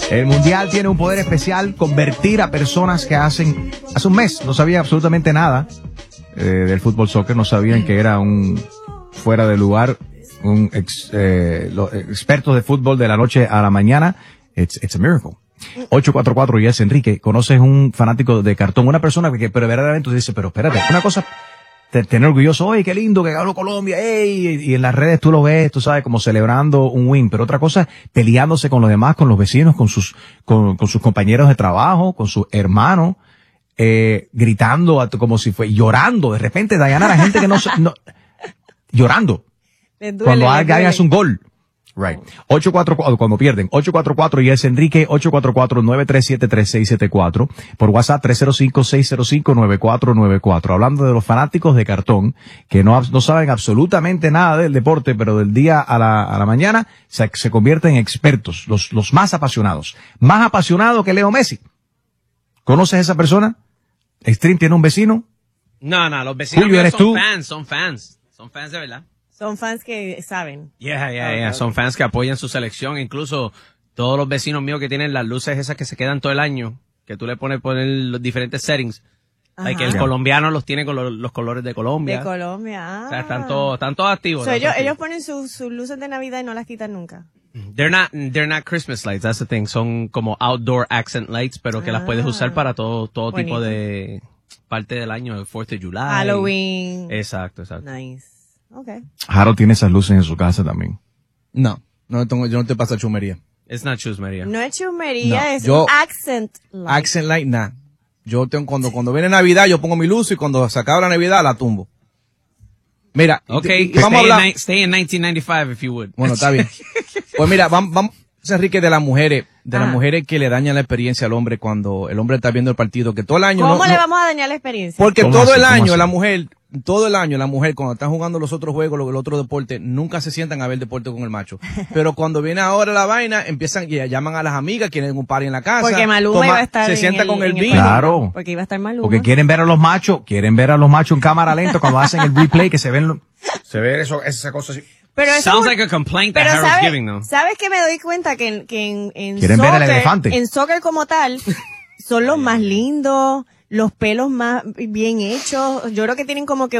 El Mundial tiene un poder especial, convertir a personas que hace un mes no sabían absolutamente nada del fútbol soccer, no sabían que era un fuera de lugar, los expertos de fútbol de la noche a la mañana. It's a miracle. 844 Yes Enrique, conoces un fanático de cartón, una persona que pero verdaderamente dice, pero espérate, una cosa, tener orgulloso, oye, qué lindo que ganó Colombia, y en las redes tú lo ves, tú sabes, como celebrando un win, pero otra cosa, peleándose con los demás, con los vecinos, con sus compañeros de trabajo, con sus hermanos, gritando como si fue, llorando, de repente, Diana, la gente que no llorando, cuando alguien hace un gol. Right. 844, cuando pierden, 844 Yes Enrique, 844-937-3674, por WhatsApp 305-605-9494. Hablando de los fanáticos de cartón, que no saben absolutamente nada del deporte, pero del día a la mañana se convierten en expertos, los más apasionados. Más apasionado que Leo Messi. ¿Conoces a esa persona? ¿Extreme tiene un vecino? No, los vecinos Julio, ¿eres tú? Son fans de verdad. Son fans que saben. Yeah. Son fans que apoyan su selección. Incluso todos los vecinos míos que tienen las luces esas que se quedan todo el año, que tú le poner los diferentes settings. Like el colombiano los tiene con los colores de Colombia. De Colombia, O sea, están todos activos. So ellos ponen sus luces de Navidad y no las quitan nunca. They're not Christmas lights, that's the thing. Son como outdoor accent lights, pero que las puedes usar para todo tipo de parte del año, el 4th of July. Halloween. Exacto. Nice. Okay. Harold tiene esas luces en su casa también. No te pasa chumería. It's not chusmería. No es chumería, No, es yo- accent light. Accent light, nah. Yo tengo, cuando viene Navidad, yo pongo mi luz y cuando se acaba la Navidad, la tumbo. Mira, Okay, vamos a hablar. stay in 1995 if you would. Bueno, está bien. Pues mira, vamos, Enrique, de las mujeres que le dañan la experiencia al hombre cuando el hombre está viendo el partido, que todo el año ¿Cómo le vamos a dañar la experiencia? porque ¿Cómo todo así? el ¿Cómo año así? la mujer cuando están jugando los otros juegos, el otro deporte, nunca se sientan a ver deporte con el macho. Pero cuando viene ahora la vaina, empiezan y llaman a las amigas, quieren un party en la casa. Porque Maluma iba a estar se sienta con el en vino. Claro. Porque iba a estar Maluma. Porque quieren ver a los machos en cámara lenta cuando hacen el replay, que se ve esa cosa así. Pero eso Sounds es like a complaint that pero Harold's giving, though. ¿sabes que me doy cuenta que en Quieren ver al elefante. En soccer como tal, son los más lindos, los pelos más bien hechos. Yo creo que tienen como que